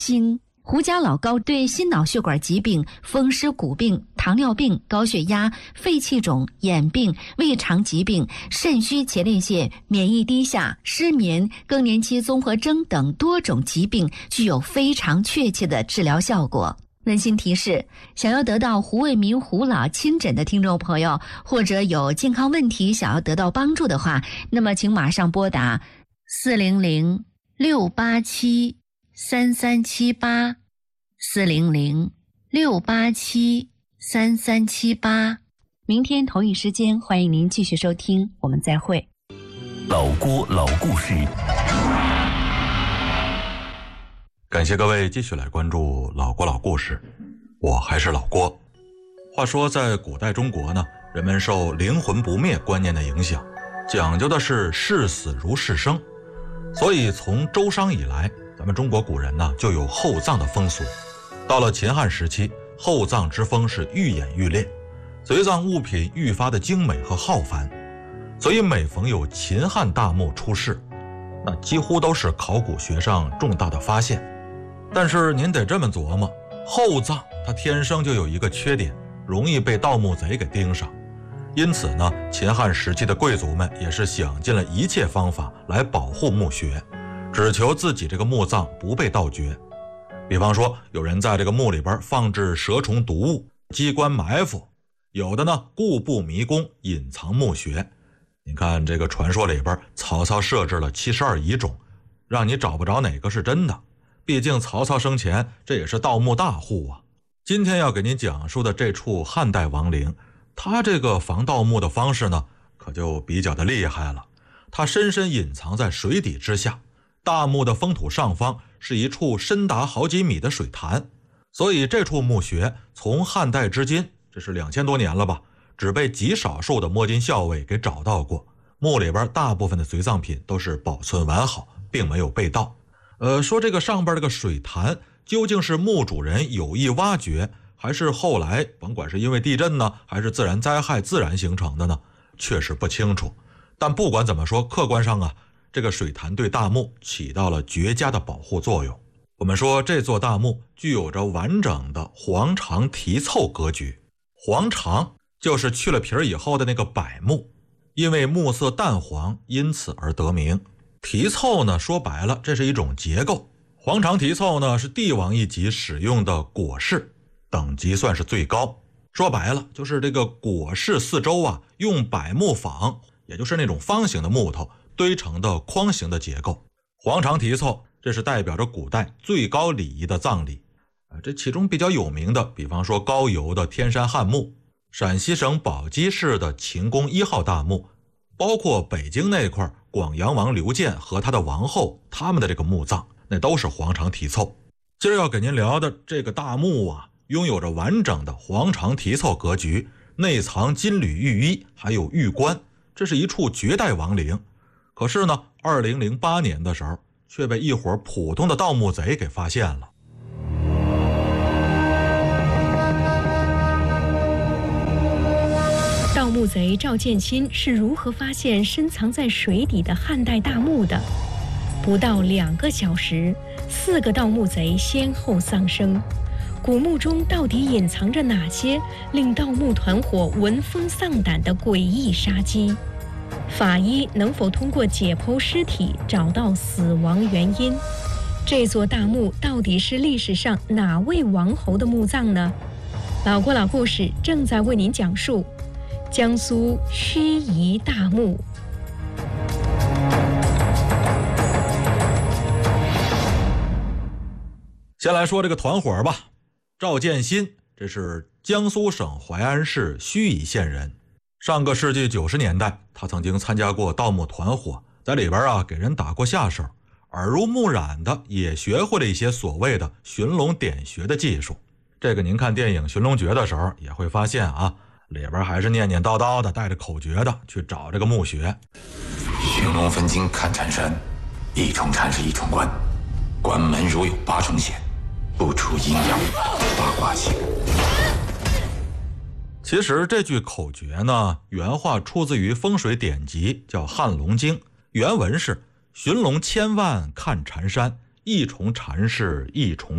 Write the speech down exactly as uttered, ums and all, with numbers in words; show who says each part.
Speaker 1: 锌。胡家老膏对心脑血管疾病、风湿骨病、糖尿病、高血压、肺气肿、眼病、胃肠疾病、肾虚前列腺、免疫低下、失眠、更年期综合征等多种疾病具有非常确切的治疗效果。温馨提示：想要得到胡卫民胡老亲诊的听众朋友，或者有健康问题想要得到帮助的话，那么请马上拨打四零零六八七三三七八四零零六八七三三七八。明天同一时间，欢迎您继续收听，我们再会。
Speaker 2: 老郭老故事，
Speaker 3: 感谢各位继续来关注老郭老故事，我还是老郭。话说在古代中国呢，人们受灵魂不灭观念的影响，讲究的是视死如视生，所以从周商以来，咱们中国古人呢就有厚葬的风俗。到了秦汉时期，厚葬之风是愈演愈烈，随葬物品愈发的精美和浩繁，所以每逢有秦汉大墓出世，那几乎都是考古学上重大的发现。但是您得这么琢磨，厚葬它天生就有一个缺点，容易被盗墓贼给盯上。因此呢，秦汉时期的贵族们也是想尽了一切方法来保护墓穴，只求自己这个墓葬不被盗掘。比方说，有人在这个墓里边放置蛇虫毒物、机关埋伏，有的呢故布迷宫，隐藏墓穴。你看这个传说里边，曹操设置了七十二遗种，让你找不着哪个是真的。毕竟曹操生前这也是盗墓大户啊。今天要给您讲述的这处汉代王陵，他这个防盗墓的方式呢，可就比较的厉害了。他深深隐藏在水底之下，大墓的封土上方是一处深达好几米的水潭，所以这处墓穴从汉代至今，这是两千多年了吧，只被极少数的摸金校尉给找到过。墓里边大部分的随葬品都是保存完好，并没有被盗。呃，说这个上边这个水潭究竟是墓主人有意挖掘，还是后来甭管是因为地震呢，还是自然灾害自然形成的呢，确实不清楚。但不管怎么说，客观上啊，这个水潭对大墓起到了绝佳的保护作用。我们说这座大墓具有着完整的黄肠题凑格局，黄肠就是去了皮儿以后的那个柏木，因为木色淡黄，因此而得名。题凑呢，说白了，这是一种结构。黄肠题凑呢，是帝王一级使用的椁室，等级算是最高。说白了，就是这个椁室四周啊，用柏木坊，也就是那种方形的木头堆成的框形的结构。黄肠题凑，这是代表着古代最高礼仪的葬礼。啊，这其中比较有名的，比方说高邮的天山汉墓，陕西省宝鸡市的秦宫一号大墓，包括北京那块广阳王刘建和他的王后他们的这个墓葬，那都是黄肠题凑。今儿要给您聊的这个大墓啊，拥有着完整的黄肠题凑格局，内藏金缕玉衣，还有玉棺，这是一处绝代王陵。可是呢，二零零八年的时候，却被一伙普通的盗墓贼给发现了。
Speaker 4: 盗墓贼赵建新是如何发现深藏在水底的汉代大墓的？不到两个小时，四个盗墓贼先后丧生。古墓中到底隐藏着哪些令盗墓团伙闻风丧胆的诡异杀机？法医能否通过解剖尸体找到死亡原因？这座大墓到底是历史上哪位王侯的墓葬呢？老郭老故事正在为您讲述江苏盱眙大墓。
Speaker 3: 先来说这个团伙吧。赵建新，这是江苏省淮安市盱眙县人。上个世纪九十年代，他曾经参加过盗墓团伙，在里边啊给人打过下手，耳濡目染的也学会了一些所谓的寻龙点穴的技术。这个您看电影《寻龙诀》的时候也会发现啊，里边还是念念叨叨的，带着口诀的去找这个墓穴。
Speaker 2: 寻龙分金看缠山，一重缠是一重关，关门如有八重险，不出阴阳八卦气。
Speaker 3: 其实这句口诀呢，原话出自于风水典籍，叫《汉龙经》，原文是：寻龙千万看缠山，一重缠是一重